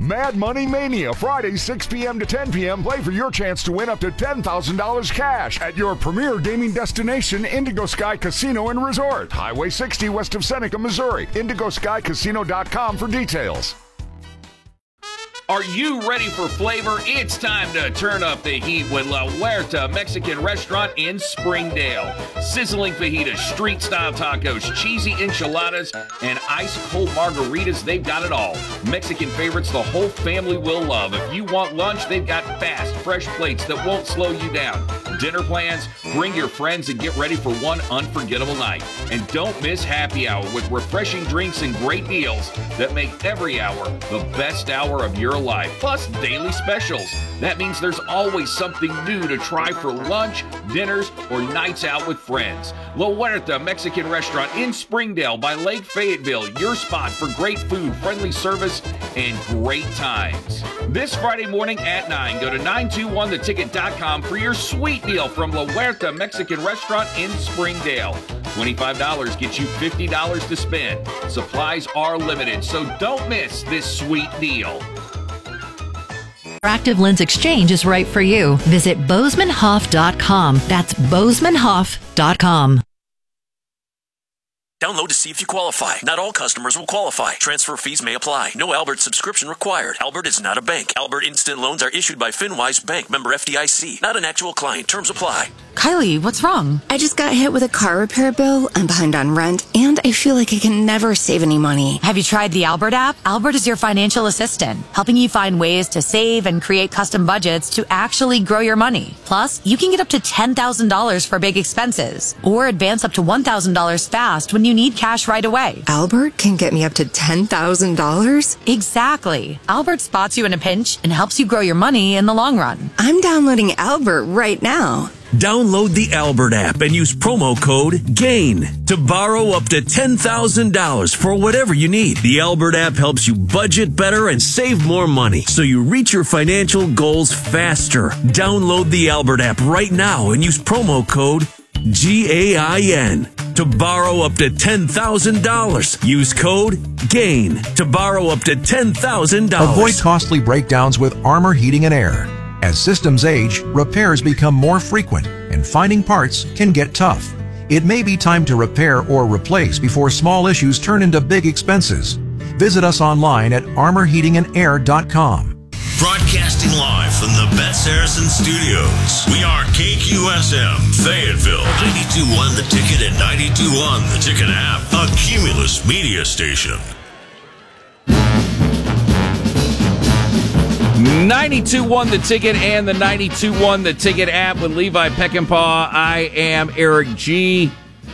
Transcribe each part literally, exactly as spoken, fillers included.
Mad Money Mania, Friday, six p.m. to ten p.m. Play for your chance to win up to ten thousand dollars cash at your premier gaming destination, Indigo Sky Casino and Resort. Highway sixty west of Seneca, Missouri. indigo sky casino dot com for details. Are you ready for flavor? It's time to turn up the heat with La Huerta Mexican Restaurant in Springdale. Sizzling fajitas, street-style tacos, cheesy enchiladas, and ice-cold margaritas, they've got it all. Mexican favorites the whole family will love. If you want lunch, they've got fast, fresh plates that won't slow you down. Dinner plans? Bring your friends and get ready for one unforgettable night. And don't miss happy hour with refreshing drinks and great deals that make every hour the best hour of your life. Plus daily specials. That means there's always something new to try for lunch, dinners, or nights out with friends. La Huerta Mexican Restaurant in Springdale by Lake Fayetteville. Your spot for great food, friendly service, and great times. This Friday morning at nine, go to nine two one the ticket dot com for your sweet deal from La Huerta Mexican Restaurant in Springdale. twenty-five dollars gets you fifty dollars to spend. Supplies are limited, so don't miss this sweet deal. Active Lens Exchange is right for you. Visit bozeman hoff dot com. That's bozeman hoff dot com. Download to see if you qualify. Not all customers will qualify. Transfer fees may apply. No Albert subscription required. Albert is not a bank. Albert Instant Loans are issued by FinWise Bank, member F D I C. Not an actual client. Terms apply. Kylie, what's wrong? I just got hit with a car repair bill. I'm behind on rent, and I feel like I can never save any money. Have you tried the Albert app? Albert is your financial assistant, helping you find ways to save and create custom budgets to actually grow your money. Plus, you can get up to ten thousand dollars for big expenses, or advance up to one thousand dollars fast when you need cash right away. Albert can get me up to ten thousand dollars? Exactly. Albert spots you in a pinch and helps you grow your money in the long run. I'm downloading Albert right now. Download the Albert app and use promo code GAIN to borrow up to ten thousand dollars for whatever you need. The Albert app helps you budget better and save more money so you reach your financial goals faster. Download the Albert app right now and use promo code G A I N to borrow up to ten thousand dollars. Use code GAIN to borrow up to ten thousand dollars. Avoid costly breakdowns with Armor Heating and Air. As systems age, repairs become more frequent, and finding parts can get tough. It may be time to repair or replace before small issues turn into big expenses. Visit us online at armor heating and air dot com. Broadcasting live from the Bet Saracen Studios. We are K Q S M, Fayetteville, ninety-two point one The Ticket and ninety-two point one The Ticket app, a Cumulus media station. ninety-two point one The Ticket and the ninety-two point one The Ticket app with Levi Peckinpah. I am Eric G.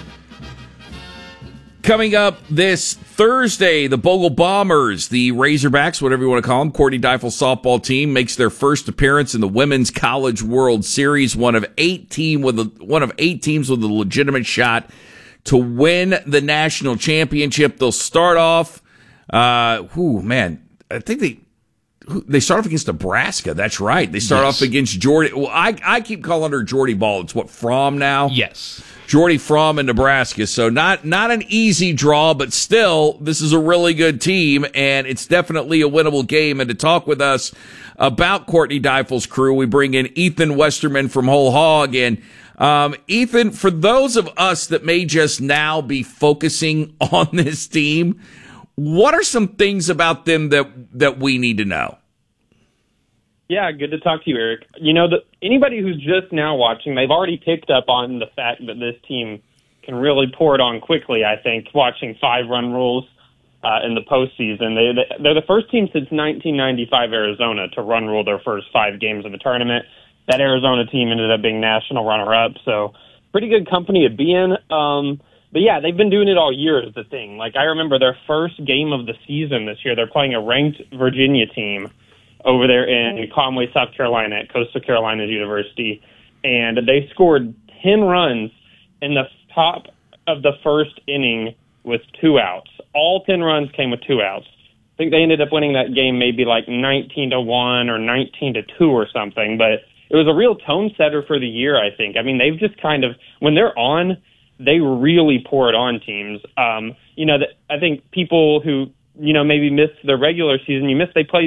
Coming up this Thursday, the Bogle Bombers, the Razorbacks, whatever you want to call them, Courtney Deifel softball team makes their first appearance in the Women's College World Series. One of eight team with a, one of eight teams with a legitimate shot to win the national championship. They'll start off. Uh, whew, man, I think they. They start off against Nebraska. That's right. They start yes. off against Jordy. Well, I, I keep calling her Jordy Ball. It's what, Fromm now? Yes. Jordy Fromm in Nebraska. So not, not an easy draw, but still, this is a really good team, and it's definitely a winnable game. And to talk with us about Courtney Deifel's crew, we bring in Ethan Westerman from Whole Hog. And um, Ethan, for those of us that may just now be focusing on this team, what are some things about them that that we need to know? Yeah, good to talk to you, Eric. You know, the, anybody who's just now watching, they've already picked up on the fact that this team can really pour it on quickly, I think, watching five-run rules uh, in the postseason. They, they, they're the first team since nineteen ninety-five Arizona to run rule their first five games of the tournament. That Arizona team ended up being national runner-up, so pretty good company to be in. Um But yeah, they've been doing it all year is the thing. Like, I remember their first game of the season this year, they're playing a ranked Virginia team over there in Conway, South Carolina at Coastal Carolina University. And they scored ten runs in the top of the first inning with two outs. All ten runs came with two outs. I think they ended up winning that game maybe like nineteen to one or nineteen to two or something. But it was a real tone setter for the year, I think. I mean, they've just kind of, when they're on, they really pour it on teams. Um, you know, the, I think people who, you know, maybe missed the regular season, you missed they played